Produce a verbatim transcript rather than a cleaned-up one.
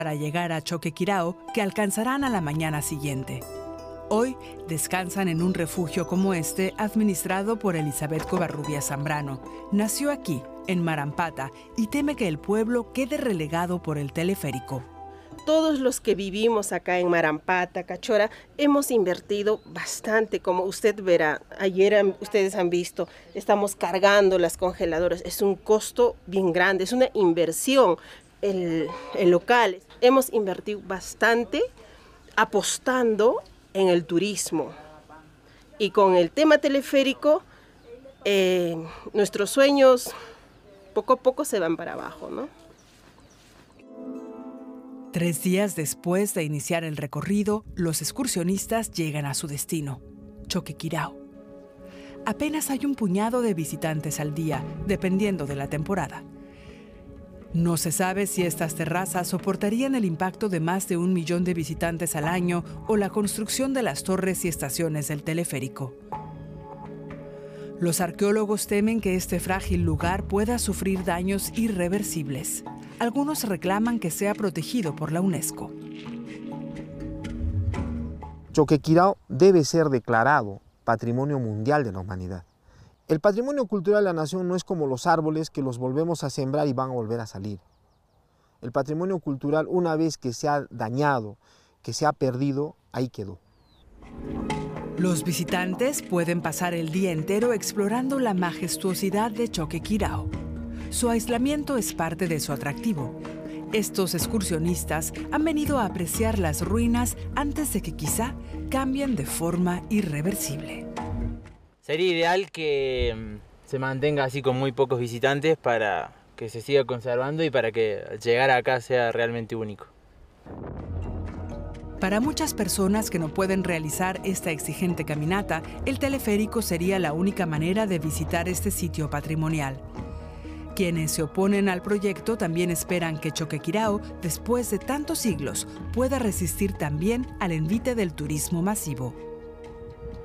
para llegar a Choquequirao que alcanzarán a la mañana siguiente. Hoy descansan en un refugio como este administrado por Elizabeth Covarrubias Zambrano. Nació aquí, en Marampata, y teme que el pueblo quede relegado por el teleférico. Todos los que vivimos acá en Marampata, Cachora, hemos invertido bastante, como usted verá. Ayer ustedes han visto, estamos cargando las congeladoras. Es un costo bien grande, es una inversión el, el local. Hemos invertido bastante apostando en el turismo. Y con el tema teleférico, eh, nuestros sueños poco a poco se van para abajo, ¿no? Tres días después de iniciar el recorrido, los excursionistas llegan a su destino, Choquequirao. Apenas hay un puñado de visitantes al día, dependiendo de la temporada. No se sabe si estas terrazas soportarían el impacto de más de un millón de visitantes al año o la construcción de las torres y estaciones del teleférico. Los arqueólogos temen que este frágil lugar pueda sufrir daños irreversibles. Algunos reclaman que sea protegido por la UNESCO. Choquequirao debe ser declarado Patrimonio Mundial de la Humanidad. El patrimonio cultural de la nación no es como los árboles que los volvemos a sembrar y van a volver a salir. El patrimonio cultural, una vez que se ha dañado, que se ha perdido, ahí quedó. Los visitantes pueden pasar el día entero explorando la majestuosidad de Choquequirao. Su aislamiento es parte de su atractivo. Estos excursionistas han venido a apreciar las ruinas antes de que quizá cambien de forma irreversible. Sería ideal que se mantenga así con muy pocos visitantes para que se siga conservando y para que llegar acá sea realmente único. Para muchas personas que no pueden realizar esta exigente caminata, el teleférico sería la única manera de visitar este sitio patrimonial. Quienes se oponen al proyecto también esperan que Choquequirao, después de tantos siglos, pueda resistir también al envite del turismo masivo.